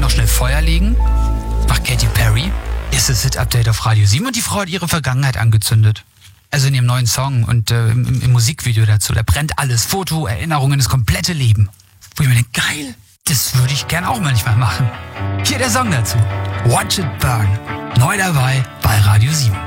noch schnell Feuer legen. Macht Katy Perry. Ist das Hit-Update auf Radio 7 und die Frau hat ihre Vergangenheit angezündet. Also in ihrem neuen Song und im Musikvideo dazu. Da brennt alles. Foto, Erinnerungen, das komplette Leben. Wo ich mir denke, geil, das würde ich gern auch manchmal machen. Hier der Song dazu. Watch It Burn. Neu dabei bei Radio 7.